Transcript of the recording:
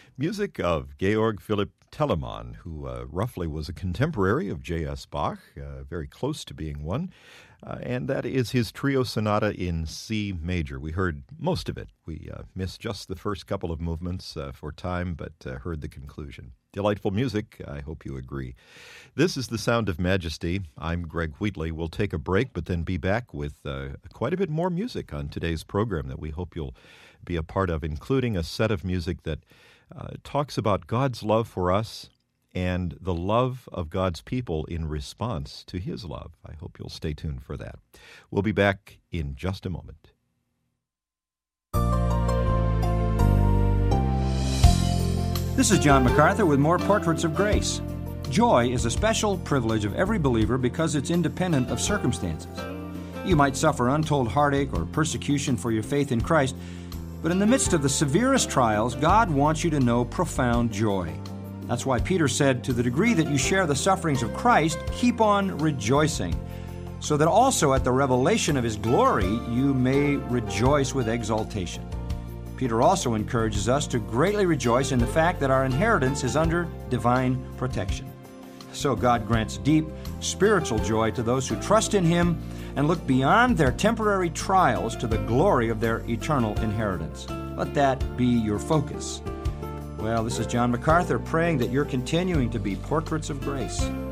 Music of Georg Philipp Telemann, who roughly was a contemporary of J.S. Bach, very close to being one, and that is his trio sonata in C major. We heard most of it. We missed just the first couple of movements for time, but heard the conclusion. Delightful music. I hope you agree. This is The Sound of Majesty. I'm Greg Wheatley. We'll take a break, but then be back with quite a bit more music on today's program that we hope you'll be a part of, including a set of music that talks about God's love for us and the love of God's people in response to His love. I hope you'll stay tuned for that. We'll be back in just a moment. This is John MacArthur with more Portraits of Grace. Joy is a special privilege of every believer because it's independent of circumstances. You might suffer untold heartache or persecution for your faith in Christ, but in the midst of the severest trials, God wants you to know profound joy. That's why Peter said, to the degree that you share the sufferings of Christ, keep on rejoicing, so that also at the revelation of His glory you may rejoice with exultation. Peter also encourages us to greatly rejoice in the fact that our inheritance is under divine protection. So God grants deep spiritual joy to those who trust in Him and look beyond their temporary trials to the glory of their eternal inheritance. Let that be your focus. Well, this is John MacArthur praying that you're continuing to be portraits of grace.